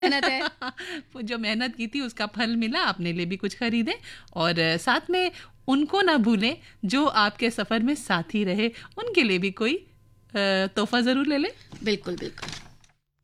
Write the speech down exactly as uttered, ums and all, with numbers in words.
मेहनत है। वो जो मेहनत की थी उसका फल मिला, अपने लिए भी कुछ खरीदें और अ, साथ में उनको ना भूलें जो आपके सफ़र में साथी रहे, उनके लिए भी कोई अ, तोहफा ज़रूर ले लें। बिल्कुल, बिल्कुल।